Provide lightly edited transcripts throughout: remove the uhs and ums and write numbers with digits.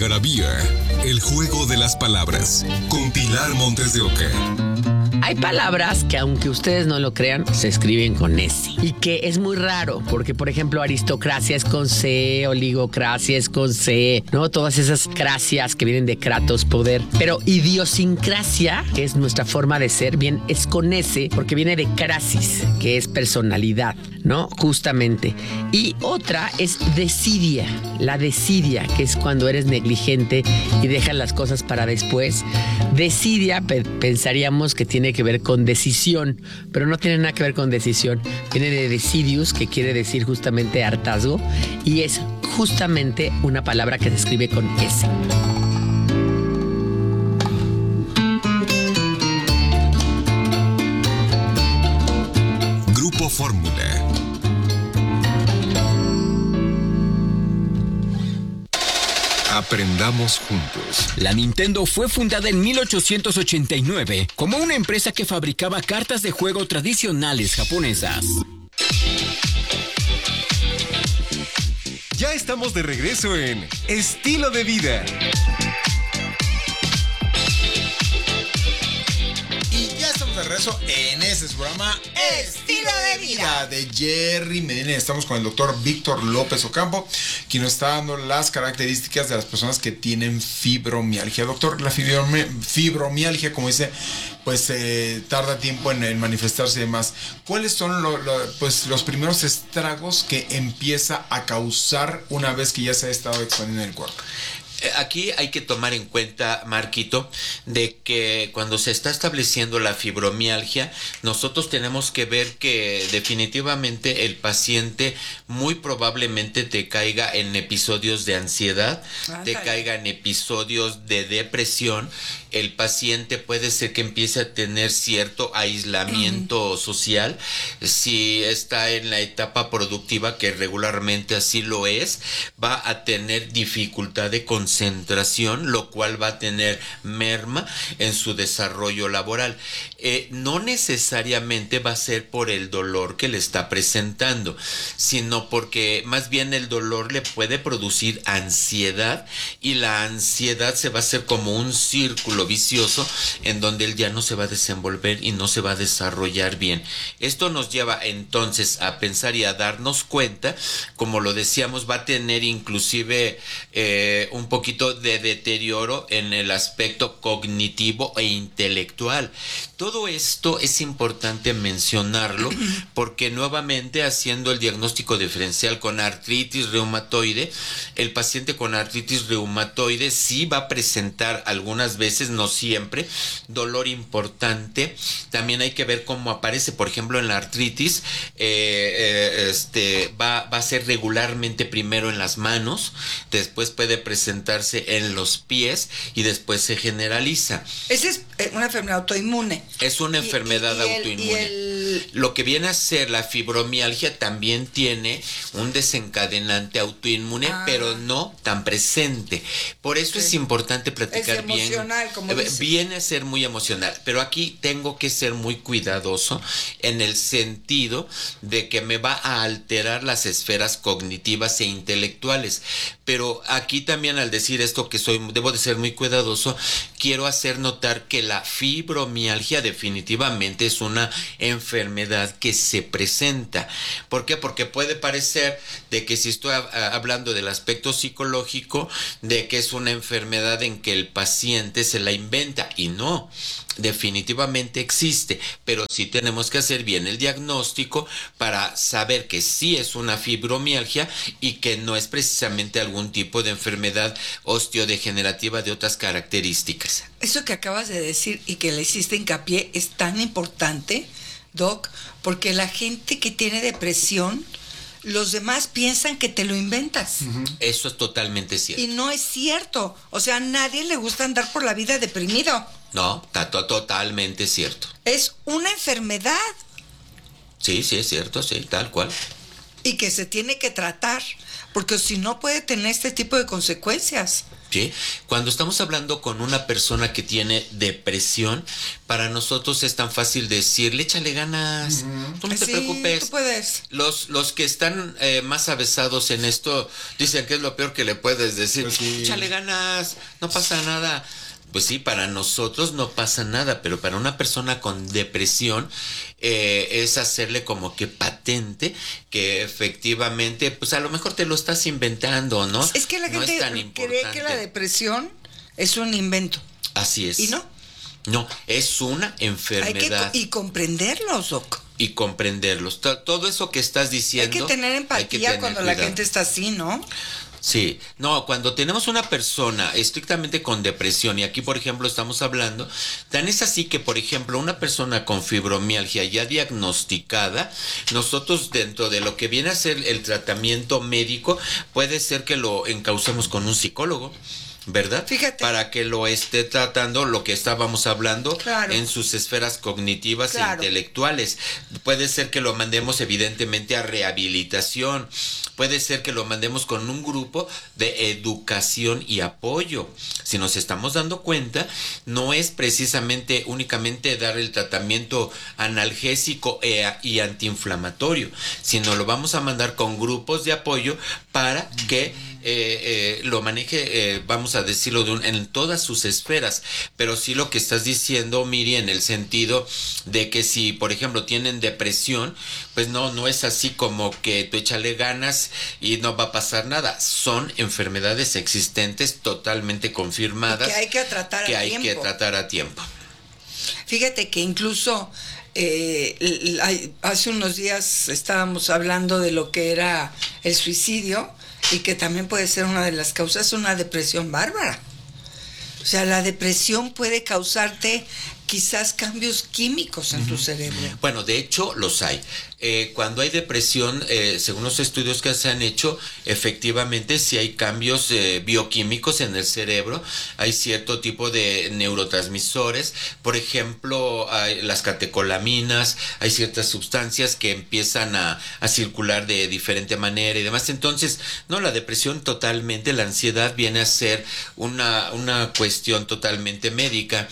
algarabía, el juego de las palabras, con Pilar Montes de Oca. Hay palabras que, aunque ustedes no lo crean, se escriben con S. Y que es muy raro, porque, por ejemplo, aristocracia es con C, oligocracia es con C, ¿no? Todas esas cracias que vienen de kratos, poder. Pero idiosincrasia, que es nuestra forma de ser, bien, es con S, porque viene de crasis, que es personalidad, ¿no? Justamente. Y otra es desidia, la desidia, que es cuando eres negligente y dejas las cosas para después. Desidia, pensaríamos que tiene que ver con decisión, pero no tiene nada que ver con decisión. Viene de decidius, que quiere decir justamente hartazgo, y es justamente una palabra que se escribe con S. Grupo Fórmula. Aprendamos juntos. La Nintendo fue fundada en 1889 como una empresa que fabricaba cartas de juego tradicionales japonesas. Ya estamos de regreso en Estilo de Vida. De regreso en este programa Estilo de Vida de Jerry Medina. Estamos con el doctor Víctor López Ocampo, quien nos está dando las características de las personas que tienen fibromialgia. Doctor, la fibromialgia, como dice, pues tarda tiempo en manifestarse y demás. ¿Cuáles son los primeros estragos que empieza a causar una vez que ya se ha estado expandiendo en el cuerpo? Aquí hay que tomar en cuenta, Marquito, de que cuando se está estableciendo la fibromialgia, nosotros tenemos que ver que definitivamente el paciente muy probablemente te caiga en episodios de ansiedad, te caiga en episodios de depresión. El paciente puede ser que empiece a tener cierto aislamiento social. Si está en la etapa productiva, que regularmente así lo es, va a tener dificultad de concentración, lo cual va a tener merma en su desarrollo laboral. No necesariamente va a ser por el dolor que le está presentando, sino porque más bien el dolor le puede producir ansiedad, y la ansiedad se va a hacer como un círculo vicioso en donde él ya no se va a desenvolver y no se va a desarrollar bien. Esto nos lleva entonces a pensar y a darnos cuenta, como lo decíamos, va a tener inclusive un poquito de deterioro en el aspecto cognitivo e intelectual. Todo esto es importante mencionarlo porque nuevamente, haciendo el diagnóstico diferencial con artritis reumatoide, el paciente con artritis reumatoide sí va a presentar algunas veces, no siempre, dolor importante. También hay que ver cómo aparece, por ejemplo, en la artritis, va a ser regularmente primero en las manos, después puede presentarse en los pies y después se generaliza. Esa es una enfermedad autoinmune. Es una enfermedad autoinmune. Lo que viene a ser la fibromialgia también tiene un desencadenante autoinmune, pero no tan presente. Por eso es importante platicar es emocional, bien. Como viene a ser muy emocional, pero aquí tengo que ser muy cuidadoso en el sentido de que me va a alterar las esferas cognitivas e intelectuales. Pero aquí también, al decir esto que debo de ser muy cuidadoso, quiero hacer notar que la fibromialgia definitivamente es una enfermedad que se presenta. ¿Por qué? Porque puede parecer de que, si estoy hablando del aspecto psicológico, de que es una enfermedad en que el paciente se la inventa, y no, definitivamente existe, pero sí tenemos que hacer bien el diagnóstico para saber que sí es una fibromialgia y que no es precisamente algún tipo de enfermedad osteodegenerativa de otras características. Eso que acabas de decir y que le hiciste hincapié es tan importante, Doc, porque la gente que tiene depresión, los demás piensan que te lo inventas. Eso es totalmente cierto. Y no es cierto. O sea, a nadie le gusta andar por la vida deprimido. No, está totalmente cierto. Es una enfermedad. Sí, es cierto, sí, tal cual. Y que se tiene que tratar, porque si no puede tener este tipo de consecuencias. ¿Sí? Cuando estamos hablando con una persona que tiene depresión, para nosotros es tan fácil decirle, échale ganas, tú no te preocupes. Tú puedes. Los que están más avesados en esto dicen que es lo peor que le puedes decir. Pues sí. Échale ganas, no pasa nada. Pues sí, para nosotros no pasa nada, pero para una persona con depresión es hacerle como que patente que efectivamente, pues a lo mejor te lo estás inventando, ¿no? Es que la No gente es tan cree importante. que la depresión es un invento. Así es. ¿Y no? No, es una enfermedad. Y comprenderlos, Doc. Y comprenderlos. Todo eso que estás diciendo. Hay que tener empatía cuando la gente está así, ¿no? Sí, no, cuando tenemos una persona estrictamente con depresión, y aquí por ejemplo estamos hablando, tan es así que por ejemplo una persona con fibromialgia ya diagnosticada, nosotros dentro de lo que viene a ser el tratamiento médico, puede ser que lo encaucemos con un psicólogo, ¿verdad? Fíjate. Para que lo esté tratando lo que estábamos hablando Claro. en sus esferas cognitivas Claro. e intelectuales. Puede ser que lo mandemos evidentemente a rehabilitación. Puede ser que lo mandemos con un grupo de educación y apoyo. Si nos estamos dando cuenta, no es precisamente únicamente dar el tratamiento analgésico y antiinflamatorio, sino lo vamos a mandar con grupos de apoyo para que lo maneje, vamos a decirlo, en todas sus esferas. Pero sí lo que estás diciendo, Miri, en el sentido de que si, por ejemplo, tienen depresión, pues no es así como que tú échale ganas y no va a pasar nada. Son enfermedades existentes totalmente confirmadas Que hay que tratar que a hay tiempo. que tratar a tiempo. Fíjate que incluso hace unos días estábamos hablando de lo que era el suicidio y que también puede ser una de las causas, una depresión bárbara. O sea, la depresión puede causarte quizás cambios químicos en tu cerebro. Bueno, de hecho los hay. Cuando hay depresión, según los estudios que se han hecho, efectivamente sí hay cambios bioquímicos en el cerebro, hay cierto tipo de neurotransmisores, por ejemplo, hay las catecolaminas, hay ciertas sustancias que empiezan a circular de diferente manera y demás. Entonces, no, la depresión totalmente, la ansiedad viene a ser una cuestión totalmente médica.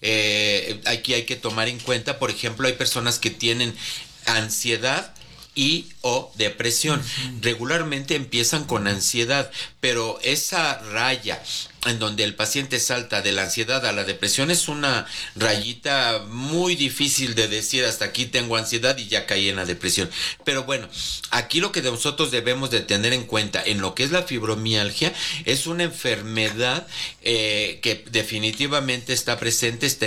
Aquí hay que tomar en cuenta, por ejemplo, hay personas que tienen ansiedad y o depresión. Regularmente empiezan con ansiedad, pero esa raya en donde el paciente salta de la ansiedad a la depresión es una rayita muy difícil de decir hasta aquí tengo ansiedad y ya caí en la depresión. Pero bueno, aquí lo que nosotros debemos de tener en cuenta en lo que es la fibromialgia es una enfermedad que definitivamente está presente, está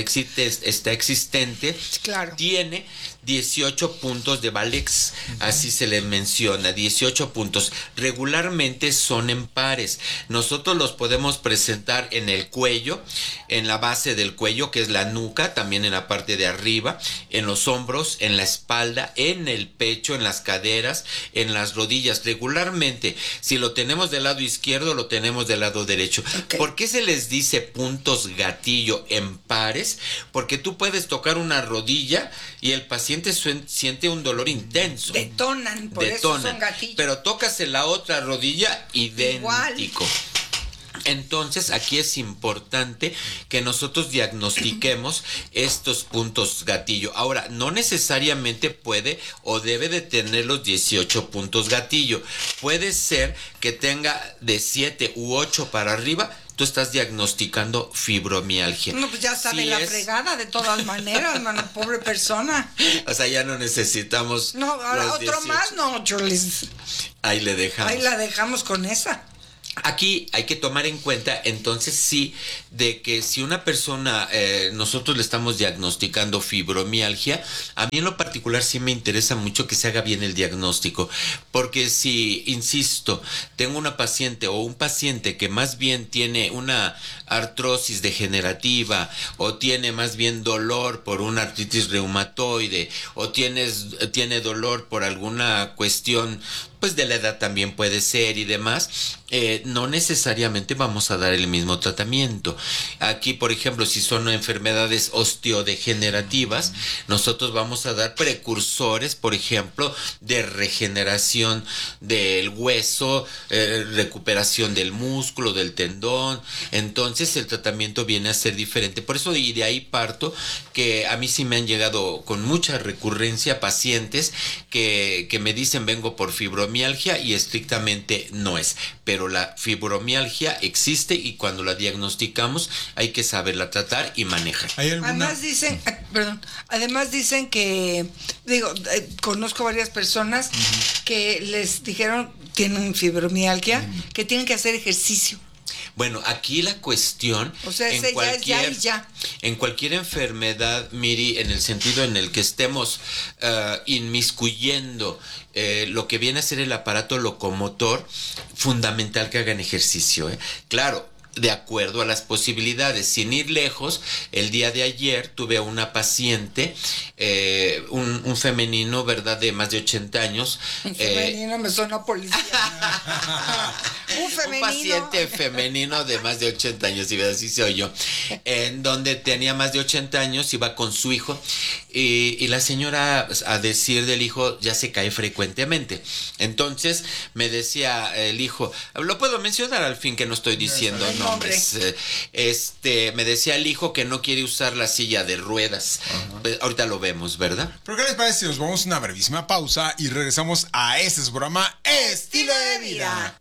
existente, Claro. tiene 18 puntos de Valex, así se le menciona, 18 puntos. Regularmente son en pares. Nosotros los podemos presentar en el cuello, en la base del cuello, que es la nuca, también en la parte de arriba, en los hombros, en la espalda, en el pecho, en las caderas, en las rodillas. Regularmente, si lo tenemos del lado izquierdo, lo tenemos del lado derecho. Okay. ¿Por qué se les dice puntos gatillo en pares? Porque tú puedes tocar una rodilla y el paciente siente un dolor intenso. Detonan, por eso son gatillos. Pero tocas en la otra rodilla, idéntico. Igual. Entonces aquí es importante que nosotros diagnostiquemos estos puntos gatillo. Ahora, no necesariamente puede o debe de tener los 18 puntos gatillo. Puede ser que tenga de 7 u 8 para arriba. Tú estás diagnosticando fibromialgia. No, pues ya está Si de la es- fregada de todas maneras, mano, pobre persona. O sea, ya no necesitamos. No, ahora los otro 18. más, no, Cholis. Ahí le dejamos. Ahí la dejamos con esa. Aquí hay que tomar en cuenta, entonces sí, de que si una persona, nosotros le estamos diagnosticando fibromialgia, a mí en lo particular sí me interesa mucho que se haga bien el diagnóstico, porque si, insisto, tengo una paciente o un paciente que más bien tiene una artrosis degenerativa o tiene más bien dolor por una artritis reumatoide o tiene dolor por alguna cuestión pues de la edad también puede ser y demás, no necesariamente vamos a dar el mismo tratamiento. Aquí, por ejemplo, si son enfermedades osteodegenerativas, nosotros vamos a dar precursores, por ejemplo, de regeneración del hueso, recuperación del músculo, del tendón. Entonces el tratamiento viene a ser diferente. Por eso, y de ahí parto, que a mí sí me han llegado con mucha recurrencia pacientes que me dicen vengo por fibromialgia y estrictamente no es. Pero la fibromialgia existe y cuando la diagnosticamos hay que saberla tratar y manejar. Además dicen que, conozco varias personas que les dijeron tienen fibromialgia, que tienen que hacer ejercicio. Bueno, aquí la cuestión, o sea, en cualquier enfermedad, Miri, en el sentido en el que estemos inmiscuyendo lo que viene a ser el aparato locomotor, fundamental que hagan ejercicio, ¿eh? Claro, de acuerdo a las posibilidades, sin ir lejos. El día de ayer tuve a una paciente, un femenino, ¿verdad?, de más de 80 años. Un femenino me suena a policía. Un paciente femenino de más de 80 años, y así soy yo, en donde tenía más de 80 años, iba con su hijo, y la señora, a decir del hijo, ya se cae frecuentemente. Entonces me decía el hijo, lo puedo mencionar al fin que no estoy diciendo nombres, me decía el hijo que no quiere usar la silla de ruedas. Ahorita lo vemos, ¿verdad? ¿Pero qué les parece si nos vamos a una brevísima pausa y regresamos a este programa Estilo de Vida?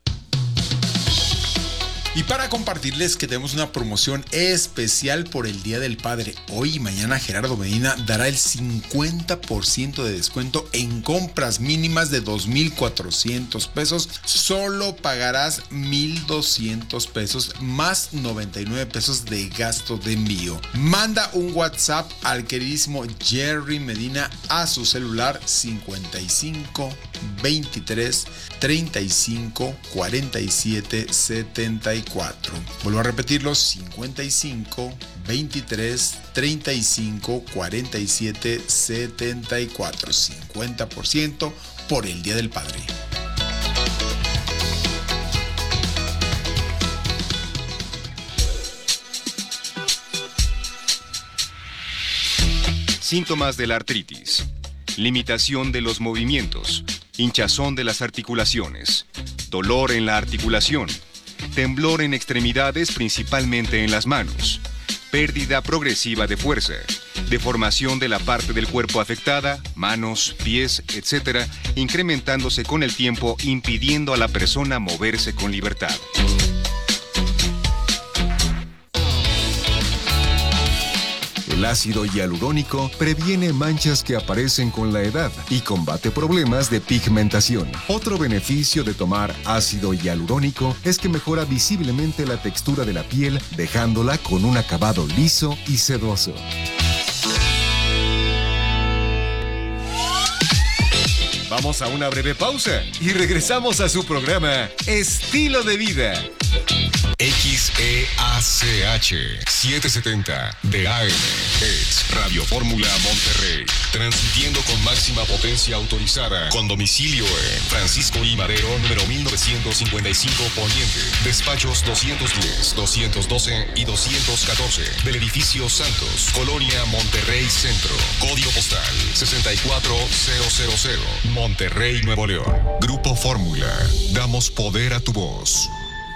Y para compartirles que tenemos una promoción especial por el Día del Padre. Hoy y mañana Gerardo Medina dará el 50% de descuento en compras mínimas de 2,400 pesos. Solo pagarás 1,200 pesos más 99 pesos de gasto de envío. Manda un WhatsApp al queridísimo Jerry Medina a su celular 55 23 35 47 74. Vuelvo a repetirlo, 55 23 35 47 74. 50% por el Día del Padre. Síntomas de la artritis: limitación de los movimientos, hinchazón de las articulaciones, dolor en la articulación, temblor en extremidades, principalmente en las manos, pérdida progresiva de fuerza, deformación de la parte del cuerpo afectada, manos, pies, etc., incrementándose con el tiempo, impidiendo a la persona moverse con libertad. El ácido hialurónico previene manchas que aparecen con la edad y combate problemas de pigmentación. Otro beneficio de tomar ácido hialurónico es que mejora visiblemente la textura de la piel, dejándola con un acabado liso y sedoso. Vamos a una breve pausa y regresamos a su programa Estilo de Vida. XEACH 770 de AM es Radio Fórmula Monterrey, transmitiendo con máxima potencia autorizada, con domicilio en Francisco I. Madero, número 1955 Poniente, despachos 210, 212 y 214 del edificio Santos, Colonia Monterrey Centro, código postal 64000, Monterrey, Nuevo León. Grupo Fórmula, damos poder a tu voz.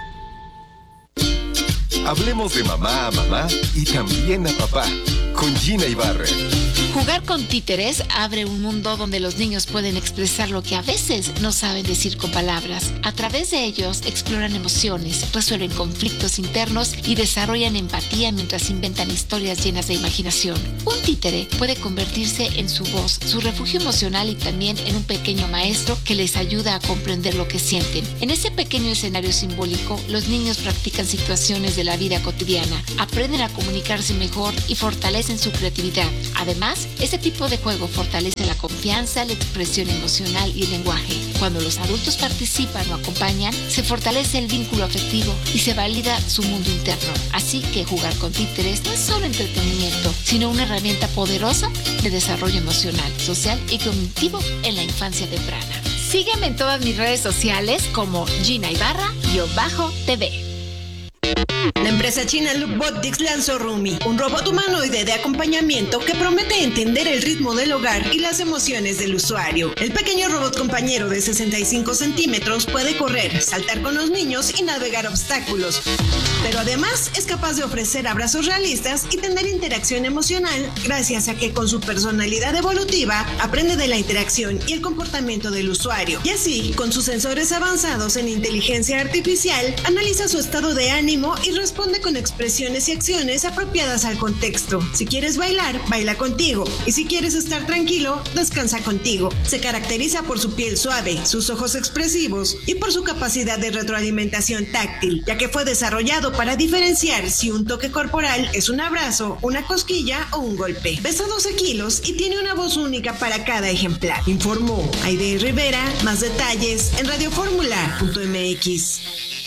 Hablemos de mamá a mamá y también a papá, con Gina Ibarra. Jugar con títeres abre un mundo donde los niños pueden expresar lo que a veces no saben decir con palabras. A través de ellos exploran emociones, resuelven conflictos internos y desarrollan empatía mientras inventan historias llenas de imaginación. Un títere puede convertirse en su voz, su refugio emocional y también en un pequeño maestro que les ayuda a comprender lo que sienten. En ese pequeño escenario simbólico, los niños practican situaciones de la vida cotidiana, aprenden a comunicarse mejor y fortalecen su creatividad. Además, este tipo de juego fortalece la confianza, la expresión emocional y el lenguaje. Cuando los adultos participan o acompañan, se fortalece el vínculo afectivo y se valida su mundo interno. Así que jugar con títeres no es solo entretenimiento, sino una herramienta poderosa de desarrollo emocional, social y cognitivo en la infancia temprana. Sígueme en todas mis redes sociales como Gina Ibarra-TV. La empresa china Lookbotics lanzó Rumi, un robot humanoide de acompañamiento que promete entender el ritmo del hogar y las emociones del usuario. El pequeño robot compañero de 65 centímetros puede correr, saltar con los niños y navegar obstáculos. Pero además es capaz de ofrecer abrazos realistas y tener interacción emocional gracias a que con su personalidad evolutiva aprende de la interacción y el comportamiento del usuario. Y así, con sus sensores avanzados en inteligencia artificial, analiza su estado de ánimo y responde con expresiones y acciones apropiadas al contexto. Si quieres bailar, baila contigo. Y si quieres estar tranquilo, descansa contigo. Se caracteriza por su piel suave, sus ojos expresivos y por su capacidad de retroalimentación táctil, ya que fue desarrollado para diferenciar si un toque corporal es un abrazo, una cosquilla o un golpe. Pesa 12 kilos y tiene una voz única para cada ejemplar. Informó Aide Rivera. Más detalles en radioformula.mx.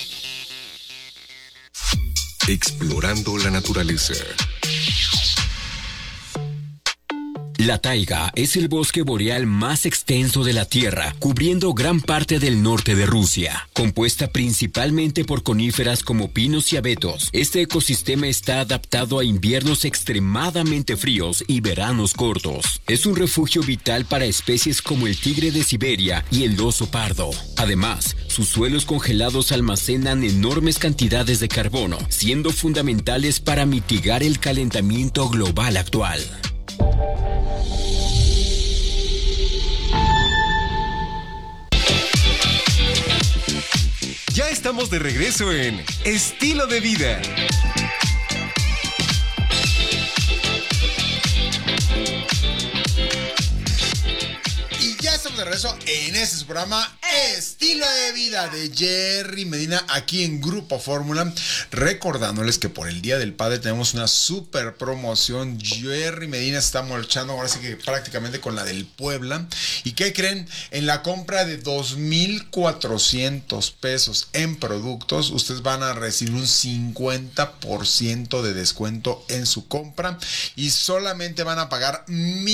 Explorando la naturaleza. La taiga es el bosque boreal más extenso de la Tierra, cubriendo gran parte del norte de Rusia. Compuesta principalmente por coníferas como pinos y abetos, este ecosistema está adaptado a inviernos extremadamente fríos y veranos cortos. Es un refugio vital para especies como el tigre de Siberia y el oso pardo. Además, sus suelos congelados almacenan enormes cantidades de carbono, siendo fundamentales para mitigar el calentamiento global actual. Ya estamos de regreso en Estilo de Vida. De regreso en este programa Estilo de Vida de Jerry Medina aquí en Grupo Fórmula, recordándoles que por el Día del Padre tenemos una super promoción. Jerry Medina está marchando ahora sí que prácticamente con la del Puebla. ¿Y qué creen? En la compra de 2,400 pesos en productos, ustedes van a recibir un 50% de descuento en su compra y solamente van a pagar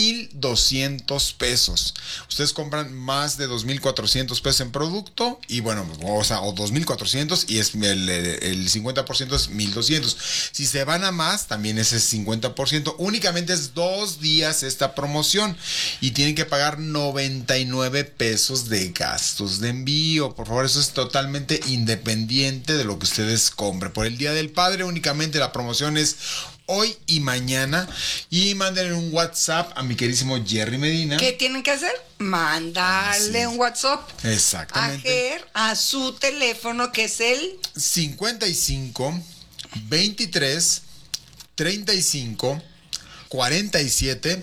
1,200 pesos. Ustedes compran más de 2,400 pesos en producto y bueno, o 2,400 y es el 50% es 1,200. Si se van a más, también ese 50%. Únicamente es 2 días esta promoción y tienen que pagar 99 pesos de gastos de envío. Por favor, eso es totalmente independiente de lo que ustedes compren. Por el Día del Padre únicamente la promoción es hoy y mañana. Y manden un WhatsApp a mi queridísimo Jerry Medina. ¿Qué tienen que hacer? Mandarle un WhatsApp. Exactamente. A su teléfono, que es el 55 23 35 47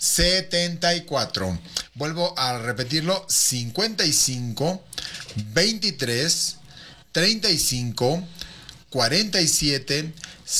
74. Vuelvo a repetirlo: 55 23 35 47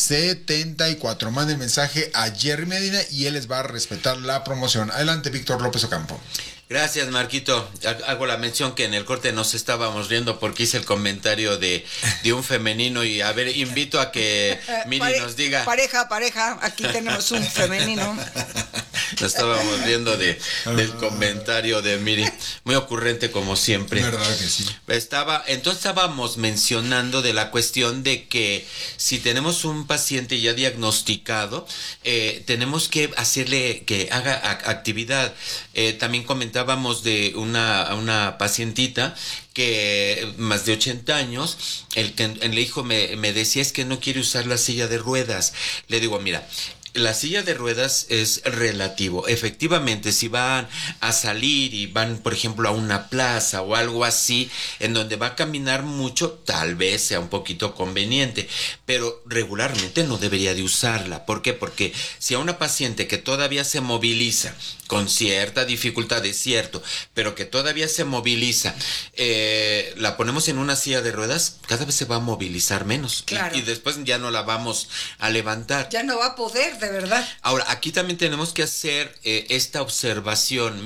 74. Manden mensaje a Jerry Medina y él les va a respetar la promoción. Adelante, Víctor López Ocampo. Gracias, Marquito. Hago la mención que en el corte nos estábamos riendo porque hice el comentario de un femenino y a ver, invito a que Miri nos diga. Pareja, aquí tenemos un femenino. Nos estábamos riendo del comentario de Miri. Muy ocurrente como siempre. ¿Verdad que sí? Entonces estábamos mencionando de la cuestión de que si tenemos un paciente ya diagnosticado, tenemos que hacerle que haga actividad. También comentábamos de una pacientita que más de 80 años, el hijo me decía es que no quiere usar la silla de ruedas. Le digo, mira, la silla de ruedas es relativo. Efectivamente, si van a salir y van, por ejemplo, a una plaza o algo así, en donde va a caminar mucho, tal vez sea un poquito conveniente, pero regularmente no debería de usarla. ¿Por qué? Porque si a una paciente que todavía se moviliza, con cierta dificultad, es cierto, pero que todavía se moviliza, la ponemos en una silla de ruedas, cada vez se va a movilizar menos. Claro. Y después ya no la vamos a levantar. Ya no va a poder, de verdad. Ahora, aquí también tenemos que hacer esta observación.